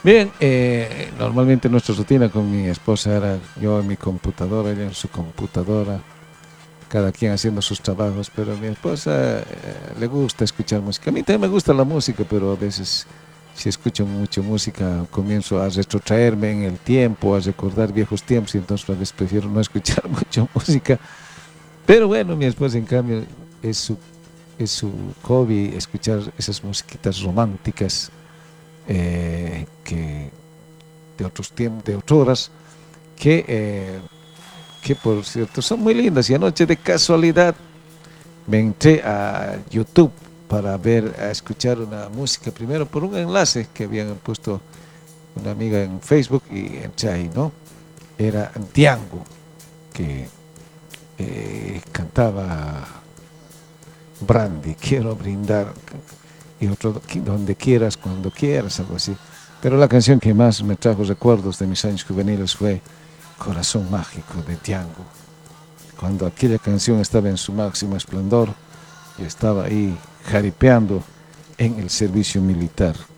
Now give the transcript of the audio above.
Bien, normalmente nuestra rutina con mi esposa era yo en mi computadora, ella en su computadora, cada quien haciendo sus trabajos, pero a mi esposa le gusta escuchar música. A mí también me gusta la música, pero a veces si escucho mucho música comienzo a retrotraerme en el tiempo, a recordar viejos tiempos y entonces a veces prefiero no escuchar mucho música. Pero bueno, mi esposa en cambio es su, es su hobby escuchar esas musiquitas románticas que de otros tiempos, de otras horas, que por cierto son muy lindas. Y anoche de casualidad me entré a YouTube para ver, a escuchar una música, primero por un enlace que habían puesto una amiga en Facebook y entré ahí, ¿no? Era Tiango, que cantaba Brandy, quiero brindar, y otro, donde quieras, cuando quieras, algo así. Pero la canción que más me trajo recuerdos de mis años juveniles fue Corazón Mágico de Tiango. Cuando aquella canción estaba en su máximo esplendor, yo estaba ahí jaripeando en el servicio militar.